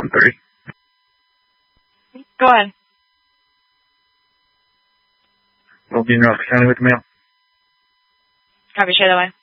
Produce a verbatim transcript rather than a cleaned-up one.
one thirty. Go ahead. Will be in Rock County with the mail. Copy, straight away.